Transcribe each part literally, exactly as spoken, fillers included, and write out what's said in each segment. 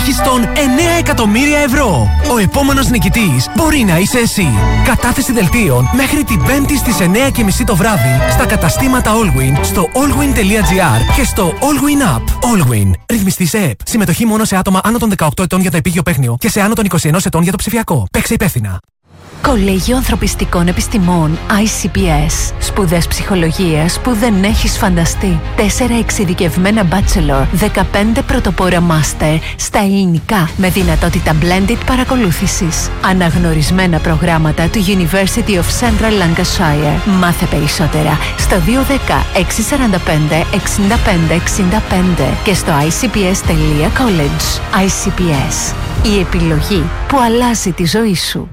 τουλάχιστον εννέα εκατομμύρια ευρώ. Ο επόμενος νικητής μπορεί να είσαι εσύ. Κατάθεση δελτίων μέχρι την Πέμπτη στις εννέα και μισή το βράδυ στα καταστήματα Allwyn, στο allwyn τελεία gr και στο Allwyn App. Allwyn. Ρυθμιστής ΕΕΠ. Συμμετοχή μόνο σε άτομα άνω των δεκαοκτώ ετών για το επίγειο παίχνιο και σε άνω των είκοσι ενός ετών για το ψηφιακό. Παίξε υπεύθυνα. Κολέγιο Ανθρωπιστικών Επιστημών άι σι πι ες. Σπουδές ψυχολογίας που δεν έχεις φανταστεί. Τέσσερα εξειδικευμένα bachelor, δεκαπέντε πρωτοπόρα master στα ελληνικά με δυνατότητα blended παρακολούθησης. Αναγνωρισμένα προγράμματα του University of Central Lancashire. Μάθε περισσότερα στο δύο ένα μηδέν έξι τέσσερα πέντε εξήντα πέντε εξήντα πέντε και στο άι σι πι ες τελεία college. άι σι πι ες. Η επιλογή που αλλάζει τη ζωή σου.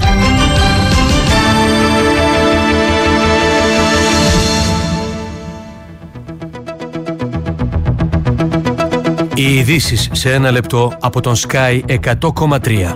Οι ειδήσεις σε ένα λεπτό από τον Sky εκατό κόμμα τρία.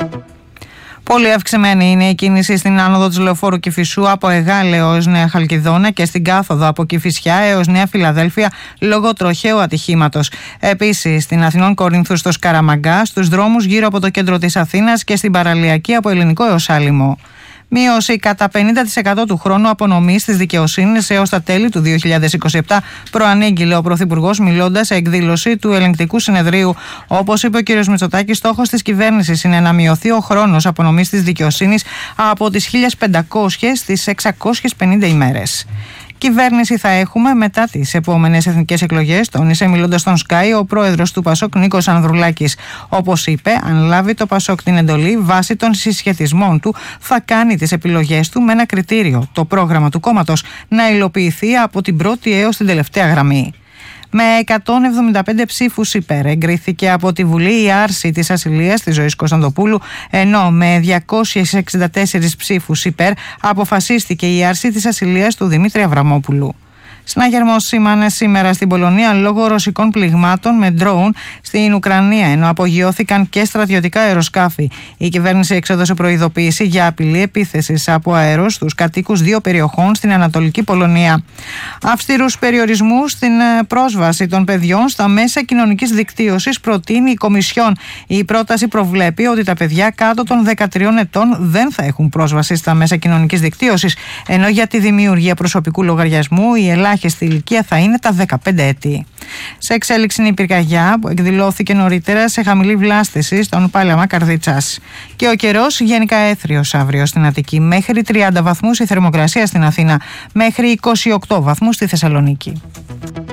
Πολύ αυξημένη είναι η κίνηση στην άνοδο της Λεωφόρου Κηφισού από Εγάλεο έως Νέα Χαλκιδόνα και στην κάθοδο από Κηφισιά έως Νέα Φιλαδέλφια λόγω τροχαίου ατυχήματος. Επίσης, στην Αθηνών Κορίνθου στο Σκαραμαγκά, στους δρόμους γύρω από το κέντρο της Αθήνας και στην παραλιακή από Ελληνικό έως Άλυμο. Μείωση κατά πενήντα τοις εκατό του χρόνου απονομής της δικαιοσύνης έως τα τέλη του δύο χιλιάδες είκοσι επτά, προανήγγειλε ο Πρωθυπουργός μιλώντας σε εκδήλωση του Ελεγκτικού Συνεδρίου. Όπως είπε ο κ. Μητσοτάκης, στόχος της κυβέρνησης είναι να μειωθεί ο χρόνος απονομής της δικαιοσύνης από τις χίλιες πεντακόσιες στις εξακόσιες πενήντα ημέρες. Κυβέρνηση θα έχουμε μετά τις επόμενες εθνικές εκλογές, τόνισε μιλώντας στον Sky ο πρόεδρος του Πασόκ Νίκος Ανδρουλάκης. Όπως είπε, αν λάβει το Πασόκ την εντολή, βάσει των συσχετισμών του, θα κάνει τις επιλογές του με ένα κριτήριο: το πρόγραμμα του κόμματος να υλοποιηθεί από την πρώτη έως την τελευταία γραμμή. Με εκατόν εβδομήντα πέντε ψήφους υπέρ εγκρίθηκε από τη Βουλή η άρση της ασυλίας της Ζωής Κωνσταντοπούλου, ενώ με διακόσιους εξήντα τέσσερις ψήφους υπέρ αποφασίστηκε η άρση της ασυλίας του Δημήτρη Αβραμόπουλου. Συναγερμός σήμανε σήμερα στην Πολωνία λόγω ρωσικών πληγμάτων με ντρόουν στην Ουκρανία, ενώ απογειώθηκαν και στρατιωτικά αεροσκάφη. Η κυβέρνηση εξέδωσε προειδοποίηση για απειλή επίθεσης από αέρος στους κατοίκους δύο περιοχών στην Ανατολική Πολωνία. Αυστηρούς περιορισμούς στην πρόσβαση των παιδιών στα μέσα κοινωνικής δικτύωσης προτείνει η Κομισιόν. Η πρόταση προβλέπει ότι τα παιδιά κάτω των δεκατριών ετών δεν θα έχουν πρόσβαση στα μέσα κοινωνικής δικτύωσης, ενώ για τη δημιουργία προσωπικού λογαριασμού η ελάχιστη στη ηλικία θα είναι τα δεκαπέντε έτη. Σε εξέλιξη είναι η πυρκαγιά που εκδηλώθηκε νωρίτερα σε χαμηλή βλάστηση στον Πάλαμα Καρδίτσας. Και ο καιρός γενικά έθριος αύριο στην Αττική, μέχρι τριάντα βαθμούς η θερμοκρασία στην Αθήνα, μέχρι είκοσι οκτώ βαθμούς στη Θεσσαλονίκη.